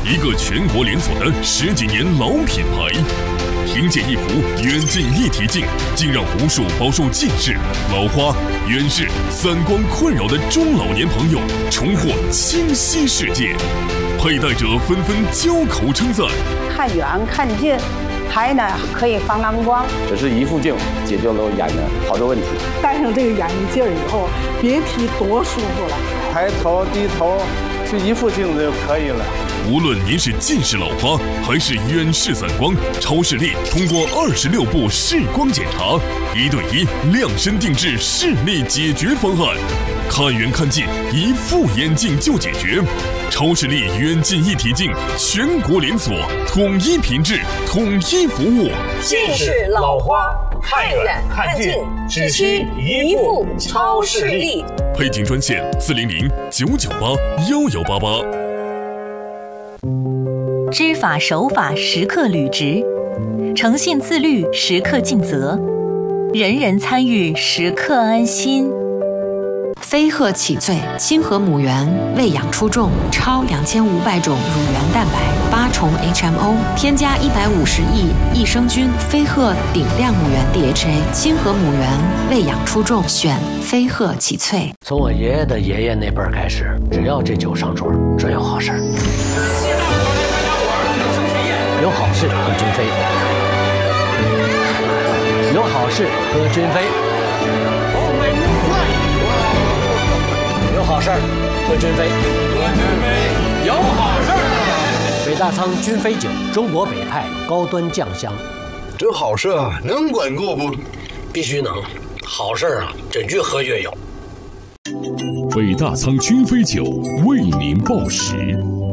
一个全国连锁的10几年老品牌。凭借一副远近一体镜，竟让无数饱受近视、老花、远视、散光困扰的中老年朋友重获清晰世界。佩戴者纷纷交口称赞： 看远看近，还呢可以防蓝光。 只是一副镜解决了我眼的好多问题。 戴上这个眼镜以后，别提多舒服了。 抬头低头，就一副镜子就可以了。 无论您是近视老花还是远视散光，超视力通过26步视光检查，1对1量身定制视力解决方案，看远看近一副眼镜就解决。超视力远近一体镜全国连锁，统一品质，统一服务。 近视老花看远看近，只需一副超视力。 配镜专线400-998-1188。 知法守法时刻履职，诚信自律时刻尽责，人人参与时刻安心。 飞鹤启萃亲和母猿喂养出众，超2500种乳源蛋白，8重 HMO， 添加150亿益生菌，飞鹤顶量母猿 DHA， 亲和母猿喂养出众，选飞鹤启萃。 从我爷爷的爷爷那辈儿开始，只要这酒上桌，准有好事儿。有好事喝君飞，有好事喝君飞，有好事喝君飞，有好事。北大仓君飞酒，中国北派高端酱香。 这好事啊，能管够不？ 必须能，好事啊，准越喝越有。 北大仓君飞酒为您报时。